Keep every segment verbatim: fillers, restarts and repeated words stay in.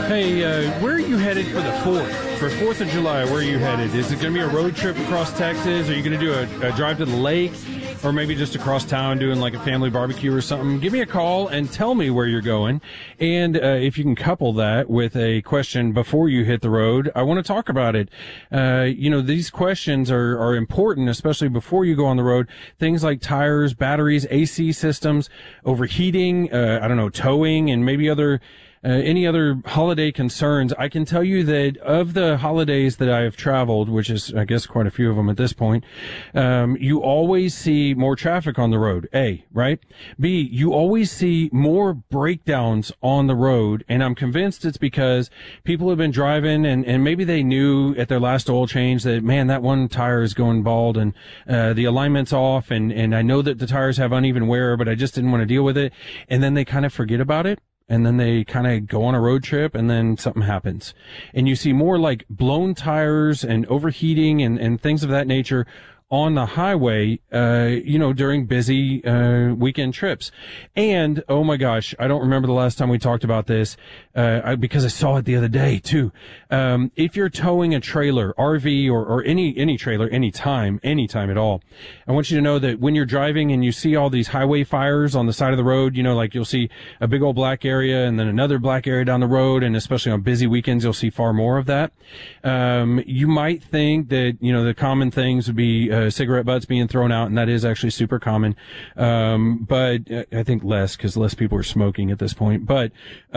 Hey, uh, where are you headed for the fourth? For fourth of July, where are you headed? Is it going to be a road trip across Texas? Are you going to do a, a drive to the lake? Or maybe just across town doing like a family barbecue or something? Give me a call and tell me where you're going. And uh, if you can couple that with a question before you hit the road, I want to talk about it. Uh, you know, these questions are, are important, especially before you go on the road. Things like tires, batteries, A C systems, overheating, uh, I don't know, towing, and maybe other Uh, any other holiday concerns. I can tell you that of the holidays that I have traveled, which is, I guess, quite a few of them at this point, um, you always see more traffic on the road, A, right? B, you always see more breakdowns on the road, and I'm convinced it's because people have been driving, and, and maybe they knew at their last oil change that, man, that one tire is going bald, and uh, the alignment's off, and, and I know that the tires have uneven wear, but I just didn't want to deal with it, and then they kind of forget about it. And then they kind of go on a road trip, and then something happens. And you see more like blown tires and overheating and, and things of that nature on the highway, uh, you know, during busy, uh, weekend trips. And, oh my gosh, I don't remember the last time we talked about this, uh, I, because I saw it the other day too. Um, if you're towing a trailer, R V, or, or any, any trailer, anytime, anytime at all, I want you to know that when you're driving and you see all these highway fires on the side of the road, you know, like you'll see a big old black area and then another black area down the road, and especially on busy weekends, you'll see far more of that. Um, you might think that, you know, the common things would be, uh, cigarette butts being thrown out, and that is actually super common. Um, but I think less, because less people are smoking at this point. But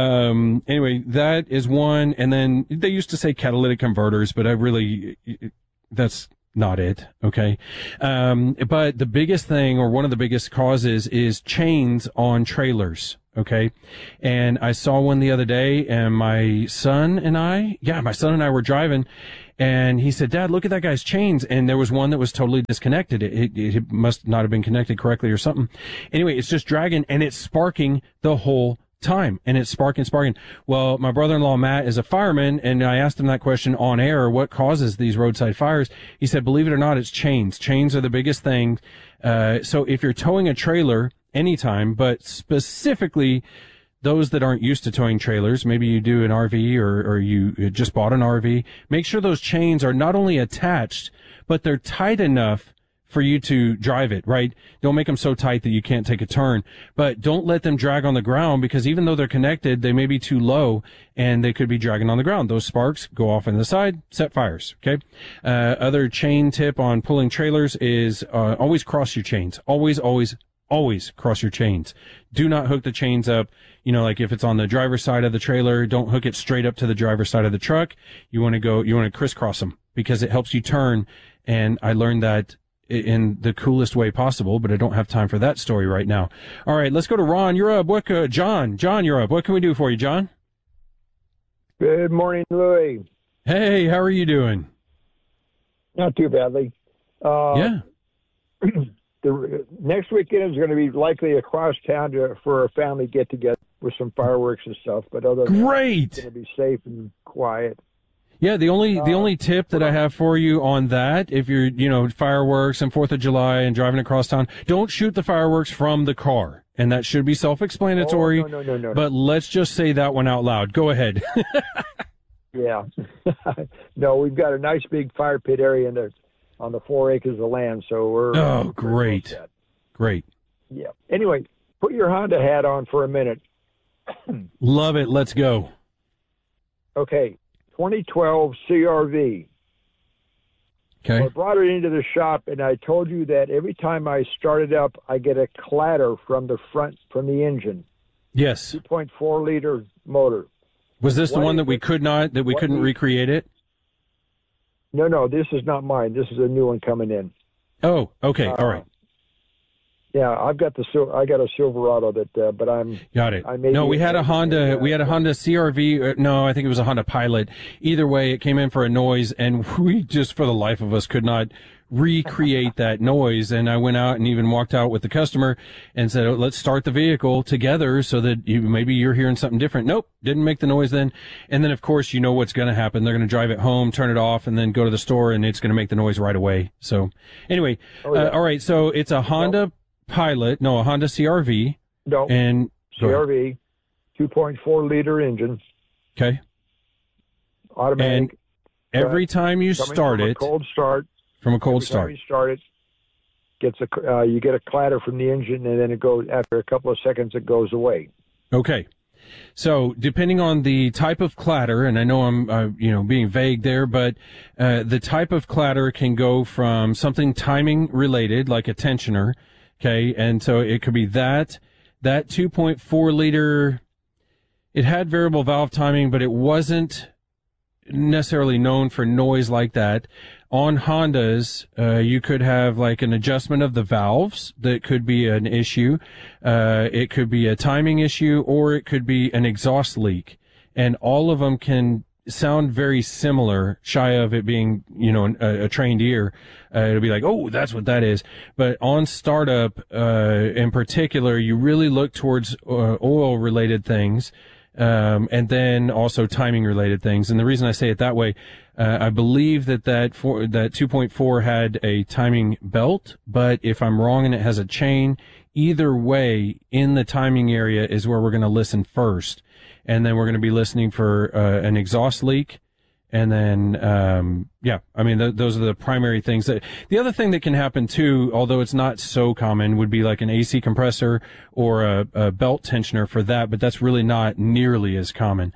um, anyway, that is one. And then they used to say catalytic converters, but I really, that's not it. Okay. Um, but the biggest thing, or one of the biggest causes, is chains on trailers. Okay. And I saw one the other day, and my son and I, yeah, my son and I were driving, and he said, Dad, look at that guy's chains. And there was one that was totally disconnected. It, it, it must not have been connected correctly or something. Anyway, it's just dragging, and it's sparking the whole time, and it's sparking, sparking. Well, my brother-in-law, Matt, is a fireman, and I asked him that question on air, what causes these roadside fires? He said, believe it or not, it's chains. Chains are the biggest thing. Uh, so if you're towing a trailer anytime, but specifically those that aren't used to towing trailers, maybe you do an R V, or, or you just bought an R V, make sure those chains are not only attached, but they're tight enough for you to drive it, right? Don't make them so tight that you can't take a turn, but don't let them drag on the ground, because even though they're connected, they may be too low and they could be dragging on the ground. Those sparks go off on the side, set fires. Okay. Uh, other chain tip on pulling trailers is, uh, always cross your chains. Always, always, always cross your chains. Do not hook the chains up. You know, like if it's on the driver's side of the trailer, don't hook it straight up to the driver's side of the truck. You want to go, you want to crisscross them, because it helps you turn. And I learned that in the coolest way possible, but I don't have time for that story right now. All right, let's go to Ron. You're up. What, uh, John, John, you're up. What can we do for you, John? Good morning, Louis. Hey, how are you doing? Not too badly. Uh, yeah. The next weekend is going to be likely across town to, for a family get together with some fireworks and stuff. But other than Great. that, it's going to be safe and quiet. Yeah, the only the Uh, only tip that I have for you on that, if you're, you know, fireworks and Fourth of July and driving across town, don't shoot the fireworks from the car. And that should be self-explanatory. Oh, no, no, no, no. But let's just say that one out loud. Go ahead. Yeah. No, we've got a nice big fire pit area in there on the four acres of land, so we're... Oh, we're great. Great. Yeah. Anyway, put your Honda hat on for a minute. Love it. Let's go. Okay. twenty twelve C R V. Okay. I brought it into the shop, and I told you that every time I start it up, I get a clatter from the front, from the engine. Yes. two point four liter motor. Was this the What one that is we it- could not, that we what couldn't is- recreate it? No, no, this is not mine. This is a new one coming in. Oh, okay. Uh, All right. Yeah, I've got the Sil- I got a Silverado that, uh, but I'm Got it. I may No, be- we had a Honda. uh, We had a Honda C R V. uh, No, I think it was a Honda Pilot. Either way, it came in for a noise, and we just, for the life of us, could not recreate that noise. And I went out and even walked out with the customer and said, oh, let's start the vehicle together so that you, maybe you're hearing something different. Nope, didn't make the noise then. And then, of course, you know what's going to happen. They're going to drive it home, turn it off, and then go to the store, and it's going to make the noise right away. So anyway, Oh, yeah. uh, all right. So it's a Honda Pilot, no, a Honda C R V. no And C R V, two point four liter engine. okay. automatic. And every time you start from it, a cold start, from a cold every start, time you start it, gets a uh, you get a clatter from the engine, and then it goes after a couple of seconds. It goes away. Okay. So depending on the type of clatter, and I know I'm, uh, you know, being vague there, but uh, the type of clatter can go from something timing related, like a tensioner, okay, and so it could be that, that two point four liter, it had variable valve timing, but it wasn't necessarily known for noise like that. On Hondas, uh, you could have like an adjustment of the valves that could be an issue. Uh, it could be a timing issue, or it could be an exhaust leak. And all of them can sound very similar, shy of it being, you know, a, a trained ear. Uh, it'll be like, oh, that's what that is. But on startup, uh, in particular, you really look towards uh, oil related things. Um, and then also timing related things. And the reason I say it that way, uh, I believe that that four, that two point four had a timing belt, but if I'm wrong and it has a chain, either way, in the timing area is where we're going to listen first. And then we're going to be listening for, uh, an exhaust leak. And then, um, yeah, I mean, th- those are the primary things. That, the other thing that can happen too, although it's not so common, would be like an A C compressor or a, a belt tensioner for that, but that's really not nearly as common.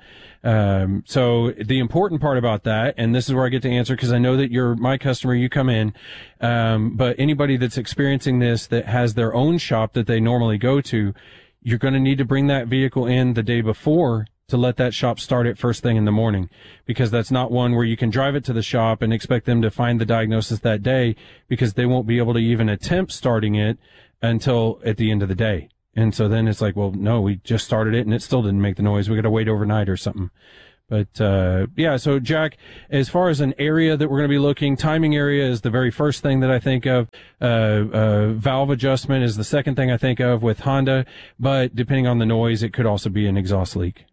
Um, so the important part about that, and this is where I get to answer, because I know that you're my customer, you come in, um, but anybody that's experiencing this that has their own shop that they normally go to, you're going to need to bring that vehicle in the day before to let that shop start it first thing in the morning, because that's not one where you can drive it to the shop and expect them to find the diagnosis that day, because they won't be able to even attempt starting it until at the end of the day. And so then it's like, well, no, we just started it and it still didn't make the noise. We got to wait overnight or something. But, uh, yeah, so Jack, as far as an area that we're going to be looking, timing area is the very first thing that I think of. Uh, uh, valve adjustment is the second thing I think of with Honda, but depending on the noise, it could also be an exhaust leak.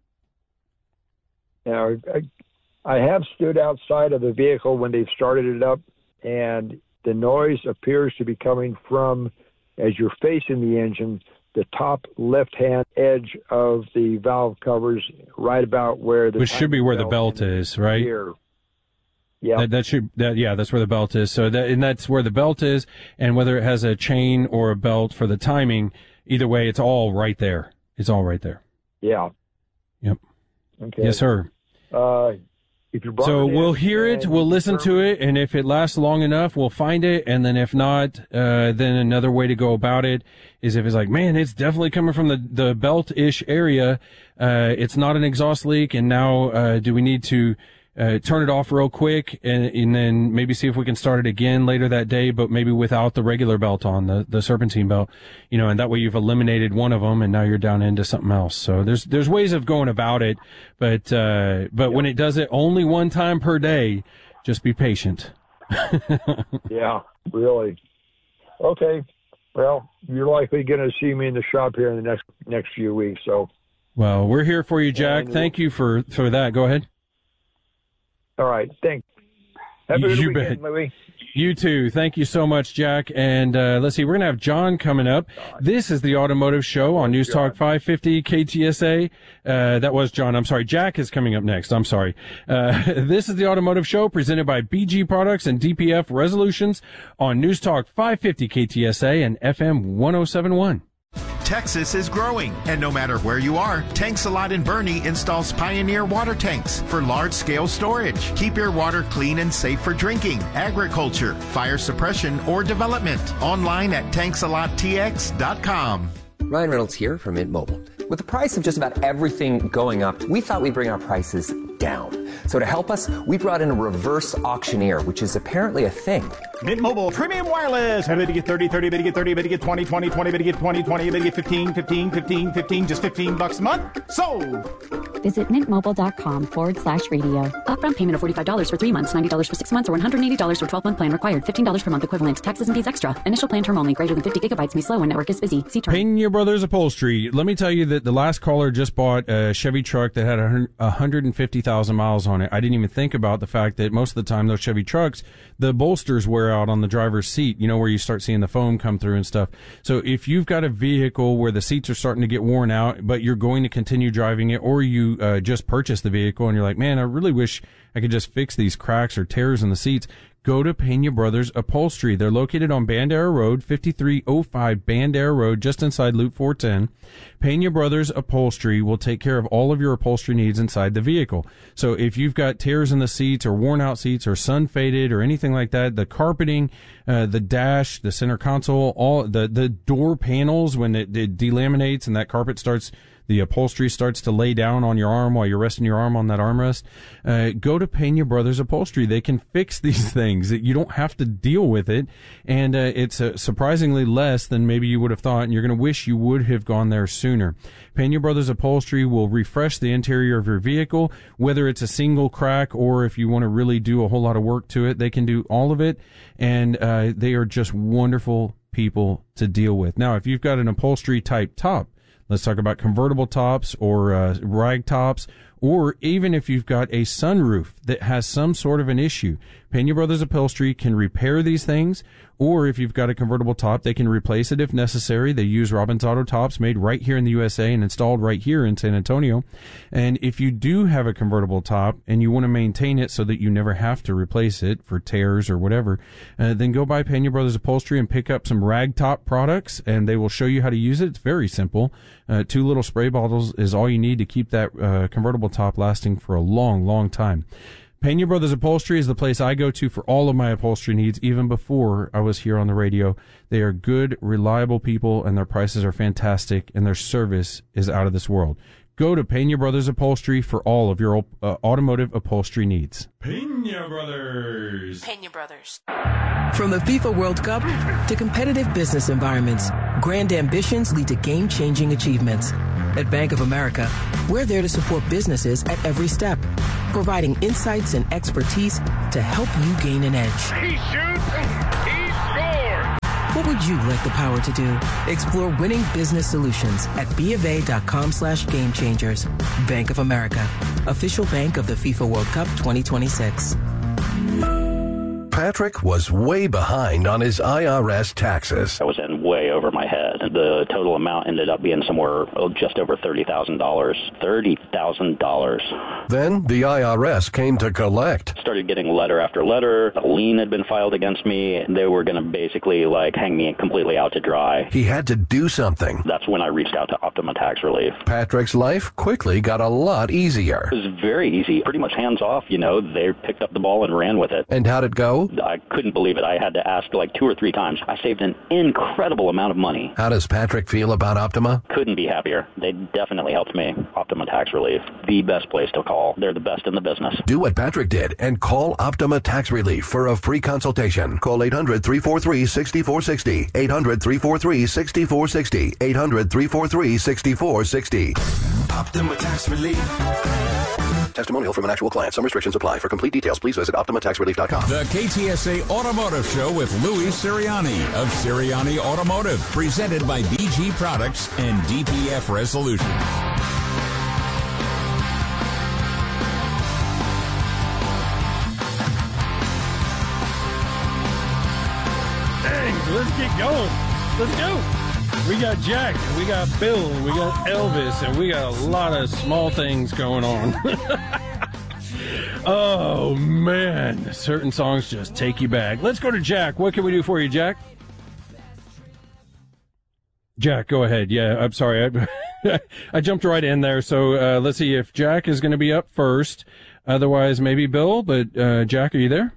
Now, I, I have stood outside of the vehicle when they've started it up, and the noise appears to be coming from, as you're facing the engine, the top left-hand edge of the valve covers, right about where the which should be where the belt is, right? Here. Yeah, that, that should that yeah, that's where the belt is. So that and that's where the belt is, and whether it has a chain or a belt for the timing, either way, it's all right there. It's all right there. Yeah. Yep. Okay. Yes, sir. Uh, if you so we'll hear it, we'll listen to it, and if it lasts long enough, we'll find it, and then if not, uh, then another way to go about it is if it's like, man, it's definitely coming from the, the belt-ish area, uh, it's not an exhaust leak, and now, uh, do we need to, uh, turn it off real quick, and, and then maybe see if we can start it again later that day, but maybe without the regular belt on, the, the serpentine belt, you know, and that way you've eliminated one of them, and now you're down into something else. So there's, there's ways of going about it, but, uh, but yep. When it does it only one time per day, just be patient. Yeah, really. Okay. Well, you're likely going to see me in the shop here in the next, next few weeks, so. Well, we're here for you, Jack. And Thank you for, for that. Go ahead. All right. Thanks. Have a good you weekend, bet. Louis. You too. Thank you so much, Jack. And uh, let's see, we're going to have John coming up. This is the Automotive Show on News Talk five fifty K T S A. Uh, that was John. I'm sorry. Jack is coming up next. I'm sorry. Uh, this is the Automotive Show presented by B G Products and D P F Resolutions on News Talk five fifty K T S A and F M one oh seven point one. Texas is growing, and no matter where you are, Tanks a Lot in Bernie installs Pioneer water tanks for large-scale storage. Keep your water clean and safe for drinking, agriculture, fire suppression, or development. Online at tanks a lot t x dot com. Ryan Reynolds here from Mint Mobile. With the price of just about everything going up, we thought we'd bring our prices down. So to help us, we brought in a reverse auctioneer, which is apparently a thing. Mint Mobile Premium Wireless. How to get thirty, thirty, better get thirty, better get twenty, twenty, twenty, better get twenty, twenty, better get fifteen, fifteen, fifteen, fifteen, just fifteen bucks a month. Sold! Visit mintmobile.com forward slash radio. Upfront payment of forty-five dollars for three months, ninety dollars for six months, or one hundred eighty dollars for twelve-month plan required. fifteen dollars per month equivalent. Taxes and fees extra. Initial plan term only. Greater than fifty gigabytes may slow when network is busy. See term. Pena Brothers Upholstery. Let me tell you that the last caller just bought a Chevy truck that had one hundred fifty thousand miles decals on it. I didn't even think about the fact that most of the time those Chevy trucks, the bolsters wear out on the driver's seat, you know, where you start seeing the foam come through and stuff. So if you've got a vehicle where the seats are starting to get worn out, but you're going to continue driving it, or you uh, just purchased the vehicle and you're like, man, I really wish I could just fix these cracks or tears in the seats, go to Pena Brothers Upholstery. They're located on Bandera Road, fifty-three oh five Bandera Road, just inside Loop four ten. Pena Brothers Upholstery will take care of all of your upholstery needs inside the vehicle. So if you've got tears in the seats or worn out seats or sun faded or anything like that, the carpeting, uh, the dash, the center console, all the, the door panels, when it, it delaminates and that carpet starts, the upholstery starts to lay down on your arm while you're resting your arm on that armrest, uh, go to Pena Brothers Upholstery. They can fix these things. You don't have to deal with it, and uh, it's uh, surprisingly less than maybe you would have thought, and you're going to wish you would have gone there sooner. Pena Brothers Upholstery will refresh the interior of your vehicle, whether it's a single crack or if you want to really do a whole lot of work to it. They can do all of it, and uh, they are just wonderful people to deal with. Now, if you've got an upholstery type top, let's talk about convertible tops or uh, rag tops, or even if you've got a sunroof that has some sort of an issue. Pena Brothers Upholstery can repair these things, or if you've got a convertible top, they can replace it if necessary. They use Robbins Auto tops made right here in the U S A and installed right here in San Antonio. And if you do have a convertible top and you want to maintain it so that you never have to replace it for tears or whatever, uh, then go by Pena Brothers Upholstery and pick up some rag top products, and they will show you how to use it. It's very simple. Uh, two little spray bottles is all you need to keep that uh, convertible top lasting for a long, long time. Pena Brothers Upholstery is the place I go to for all of my upholstery needs, even before I was here on the radio. They are good, reliable people, and their prices are fantastic, and their service is out of this world. Go to Pena Brothers Upholstery for all of your uh, automotive upholstery needs. Pena Brothers. Pena Brothers. From the FIFA World Cup to competitive business environments, grand ambitions lead to game-changing achievements. At Bank of America, we're there to support businesses at every step, providing insights and expertise to help you gain an edge. He shoots, he scores! What would you like the power to do? Explore winning business solutions at bofa.com slash game changers. Bank of America, official bank of the FIFA World Cup twenty twenty-six. Patrick was way behind on his I R S taxes. I was in way over my head. The total amount ended up being somewhere oh, just over thirty thousand dollars. thirty thousand dollars. Then the I R S came to collect. Started getting letter after letter. A lien had been filed against me. They were going to basically like hang me completely out to dry. He had to do something. That's when I reached out to Optima Tax Relief. Patrick's life quickly got a lot easier. It was very easy. Pretty much hands off, you know. They picked up the ball and ran with it. And how'd it go? I couldn't believe it. I had to ask like two or three times. I saved an incredible amount of money. How does Patrick feel about Optima? Couldn't be happier. They definitely helped me. Optima Tax Relief, the best place to call. They're the best in the business. Do what Patrick did and call Optima Tax Relief for a free consultation. Call eight hundred, three four three, six four six zero. eight hundred, three four three, six four six zero. eight hundred, three four three, six four six zero. Optima Tax Relief. Testimonial from an actual client. Some restrictions apply. For complete details, please visit Optima Tax Relief dot com. The K T S A Automotive Show with Louis Sirianni of Sirianni Automotive. Presented by B G Products and D P F Resolutions. Dang, let's get going. Let's go. We got Jack, and we got Bill, and we got Elvis, and we got a lot of small things going on. Oh, man. Certain songs just take you back. Let's go to Jack. What can we do for you, Jack? Jack, go ahead. Yeah, I'm sorry. I, I jumped right in there. So uh, let's see if Jack is going to be up first. Otherwise, maybe Bill. But uh, Jack, are you there?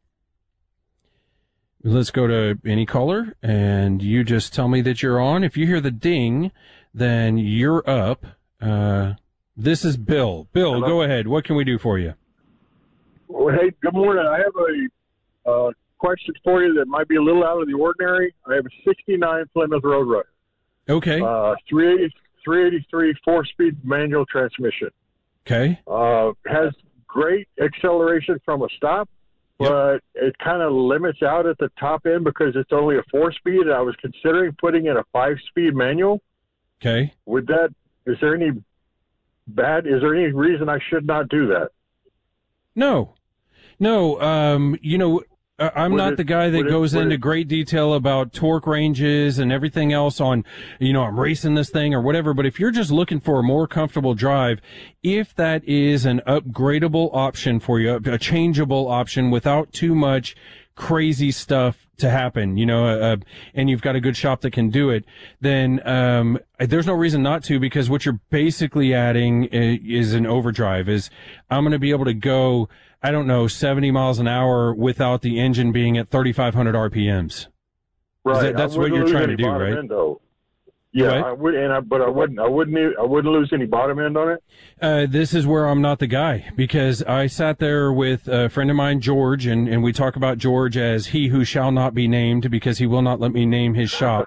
Let's go to any caller, and you just tell me that you're on. If you hear the ding, then you're up. Uh, this is Bill. Bill, Hello. Go ahead. What can we do for you? Well, hey, good morning. I have a uh, question for you that might be a little out of the ordinary. I have a sixty-nine Plymouth Roadrunner. Okay. Uh, three eighty, three eighty-three four-speed manual transmission. Okay. Uh, has great acceleration from a stop. But it kind of limits out at the top end because it's only a four-speed, and I was considering putting in a five-speed manual. Okay. Would that, is there any bad, is there any reason I should not do that? No, no. Um, you know, I'm Would not it- the guy that would it- goes would into it- great detail about torque ranges and everything else on, you know, I'm racing this thing or whatever. But if you're just looking for a more comfortable drive, if that is an upgradable option for you, a changeable option without too much crazy stuff to happen, you know, uh, and you've got a good shop that can do it, then um, there's no reason not to, because what you're basically adding is an overdrive. Is I'm going to be able to go, I don't know, seventy miles an hour without the engine being at thirty-five hundred R P Ms. Right. That, that's I what wouldn't you're lose trying to any do, bottom right? end, though. Yeah, What? I would, and I, but I wouldn't, I wouldn't, I wouldn't lose any bottom end on it. Uh, this is where I'm not the guy, because I sat there with a friend of mine, George, and, and we talk about George as he who shall not be named, because he will not let me name his shop.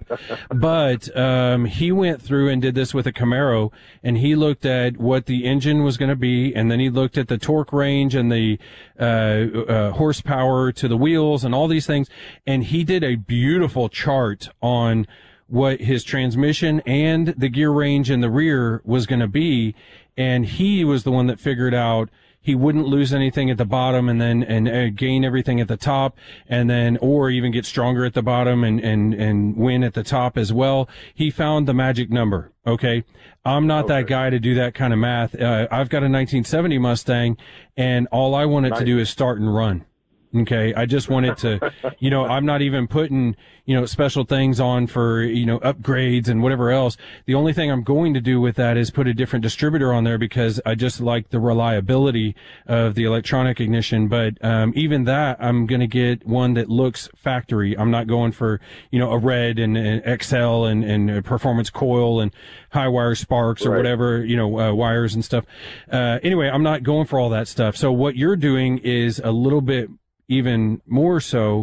But um, he went through and did this with a Camaro, and he looked at what the engine was going to be, and then he looked at the torque range and the uh, uh, horsepower to the wheels and all these things, and he did a beautiful chart on what his transmission and the gear range in the rear was going to be. And he was the one that figured out he wouldn't lose anything at the bottom and then, and uh, gain everything at the top, and then, or even get stronger at the bottom and, and, and win at the top as well. He found the magic number. Okay. I'm not Okay. that guy to do that kind of math. Uh, I've got a nineteen seventy Mustang, and all I want it Nice. to do is start and run. Okay. I just want it to, you know, I'm not even putting, you know, special things on for, you know, upgrades and whatever else. The only thing I'm going to do with that is put a different distributor on there, because I just like the reliability of the electronic ignition. But, um, even that, I'm going to get one that looks factory. I'm not going for, you know, a red and, and X L and, and a performance coil and high wire sparks or Right. whatever, you know, uh, wires and stuff. Uh, anyway, I'm not going for all that stuff. So what you're doing is a little bit even more so.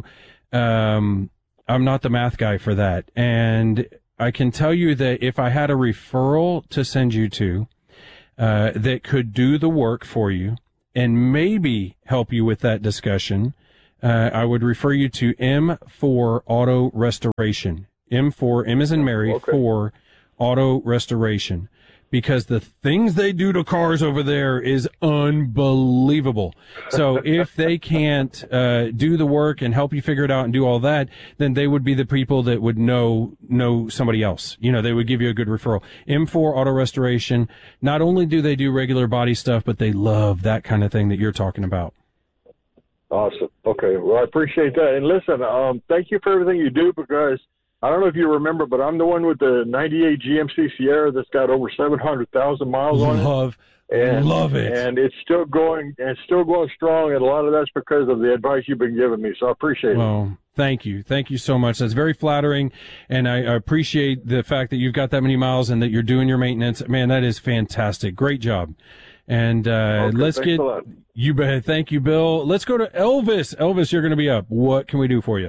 Um, I'm not the math guy for that. And I can tell you that if I had a referral to send you to, uh, that could do the work for you and maybe help you with that discussion, uh, I would refer you to M four Auto Restoration. M four, M as in Mary, Okay. four Auto Restoration. Because the things they do to cars over there is unbelievable. So if they can't uh, do the work and help you figure it out and do all that, then they would be the people that would know know somebody else. You know, they would give you a good referral. M four Auto Restoration. Not only do they do regular body stuff, but they love that kind of thing that you're talking about. Awesome. Okay. Well, I appreciate that. And listen, um, thank you for everything you do, because I don't know if you remember, but I'm the one with the ninety-eight G M C Sierra that's got over seven hundred thousand miles on it. Love, And, love it. And it's still going, and it's still going strong. And a lot of that's because of the advice you've been giving me. So I appreciate it. Well, thank you. Thank you so much. That's very flattering. And I, I appreciate the fact that you've got that many miles and that you're doing your maintenance. Man, that is fantastic. Great job. And, uh, Okay, let's thanks get, a lot. you bet. Thank you, Bill. Let's go to Elvis. Elvis, you're going to be up. What can we do for you?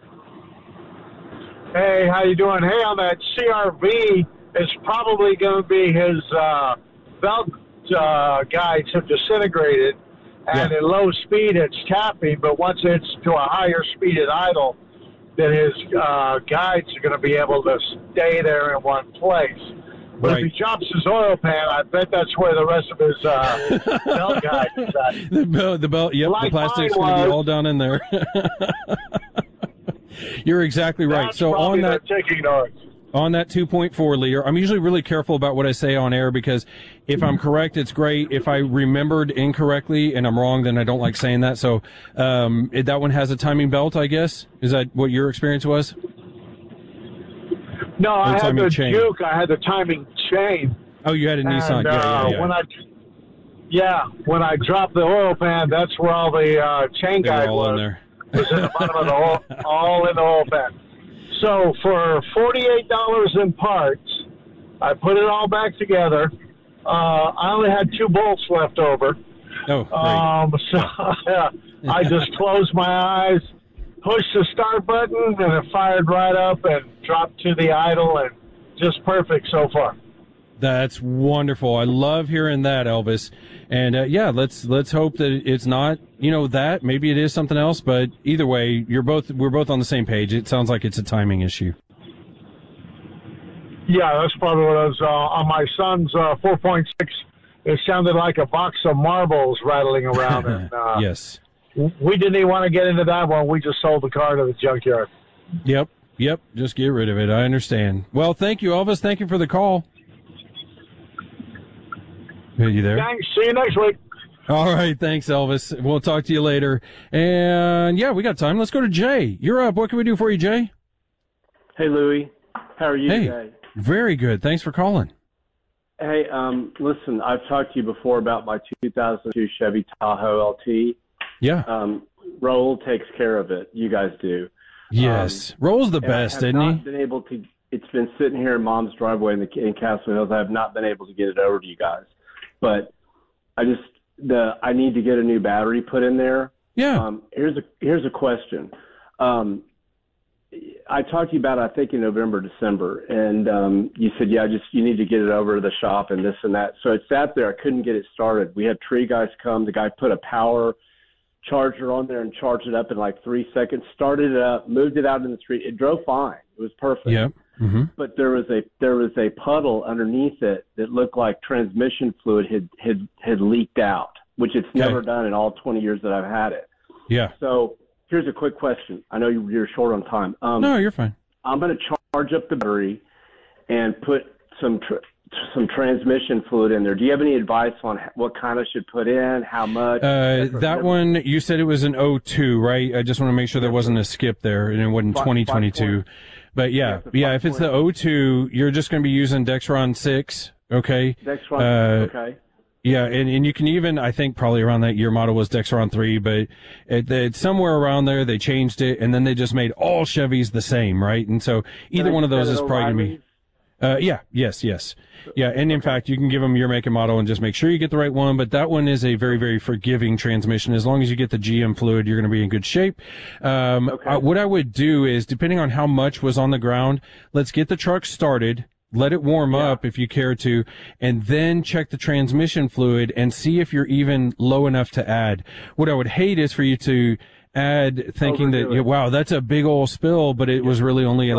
Hey, how you doing? Hey, on that C R V, it's probably going to be his uh, belt uh, guides have disintegrated, and Yeah. at low speed it's tapping, but once it's to a higher speed at idle, then his uh, guides are going to be able to stay there in one place. But Right. if he drops his oil pan, I bet that's where the rest of his uh, belt guide is at. The belt, the belt, yep, Like the plastic's mine going to be was. all down in there. You're exactly right. That's So probably on that, the ticking noise. on that two point four liter, I'm usually really careful about what I say on air, because if I'm correct, it's great. If I remembered incorrectly and I'm wrong, then I don't like saying that. So, um, it, that one has a timing belt, I guess. Is that what your experience was? No, I had timing the chain. Juke. I had the timing chain. Oh, you had a Nissan. And, Yeah, yeah, uh, yeah. When I, yeah, when I dropped the oil pan, that's where all the uh, chain They were guide all was. in there. was in the bottom of the oil, all in the oil pan. So for forty-eight dollars in parts, I put it all back together. Uh, I only had two bolts left over. Oh, great. Um, so I just closed my eyes, pushed the start button, and it fired right up and dropped to the idle, and just perfect so far. That's wonderful. I love hearing that, Elvis. And uh, yeah, let's let's hope that it's not, you know, that. Maybe it is something else. But either way, you're both we're both on the same page. It sounds like it's a timing issue. Yeah, that's probably what I was uh, on my son's uh, four point six it sounded like a box of marbles rattling around. And, uh, yes. We didn't even want to get into that one. We just sold the car to the junkyard. Yep. Yep. Just get rid of it. I understand. Well, thank you, Elvis. Thank you for the call. Are you there? Thanks. See you next week. All right. Thanks, Elvis. We'll talk to you later. And, yeah, we got time. Let's go to Jay. You're up. What can we do for you, Jay? Hey, Louie. How are you hey, today? Very good. Thanks for calling. Hey, um, listen, I've talked to you before about my two thousand two Chevy Tahoe L T. Yeah. Um, Raul takes care of it. You guys do. Yes. Um, Raul's the best, isn't he? I have not been able to. It's been sitting here in Mom's driveway in, the, in Castle Hills. I have not been able to get it over to you guys. But I just the I need to get a new battery put in there. Yeah. Um, here's a here's a question. Um, I talked to you about it, I think, in November, December, and um, you said, yeah, just you need to get it over to the shop and this and that. So it sat there. I couldn't get it started. We had tree guys come. The guy put a power charger on there and charged it up in like three seconds, started it up, moved it out in the street. It drove fine. It was perfect. Yep. Mm-hmm. But there was a there was a puddle underneath it that looked like transmission fluid had had, had leaked out, which it's okay. never done in all twenty years that I've had it. Yeah. So here's a quick question. I know you're short on time. Um, no, you're fine. I'm going to charge up the battery and put some tr- some transmission fluid in there. Do you have any advice on what kind I should put in, how much? Uh, that one, you said it was an oh two, right? I just want to make sure there wasn't a skip there and it wasn't twenty twenty-two. But yeah, yeah, if it's the oh two, you're just going to be using Dexron six, okay? Dexron, uh, okay. Yeah, and, and you can even, I think probably around that year model was Dexron three, but it, it's somewhere around there they changed it, and then they just made all Chevys the same, right? And so either one of those is probably going to be... Uh, yeah, yes, yes. Yeah, and in fact, you can give them your make and model and just make sure you get the right one, but that one is a very, very forgiving transmission. As long as you get the G M fluid, you're going to be in good shape. Um, okay. uh, what I would do is, depending on how much was on the ground, let's get the truck started, let it warm yeah. up if you care to, and then check the transmission fluid and see if you're even low enough to add. What I would hate is for you to add thinking Overdo that, it. wow, that's a big old spill, but it was really only